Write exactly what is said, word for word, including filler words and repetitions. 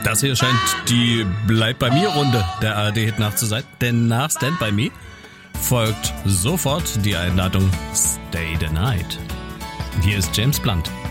Das hier scheint die Bleib bei mir Runde der A R D-Hit-Nacht zu sein, denn nach Stand By Me folgt sofort die Einladung Stay the Night. Hier ist James Blunt.